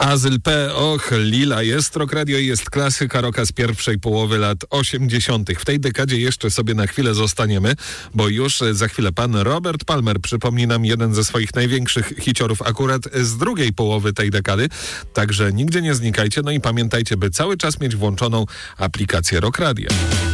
Azyl P. Och, Lila jest Rock Radio i jest klasyka rocka z pierwszej połowy lat 80. W tej dekadzie jeszcze sobie na chwilę zostaniemy, bo już za chwilę pan Robert Palmer przypomni nam jeden ze swoich największych hiciorów akurat z drugiej połowy tej dekady. Także nigdzie nie znikajcie, no i pamiętajcie, by cały czas mieć włączoną aplikację Rock Radio.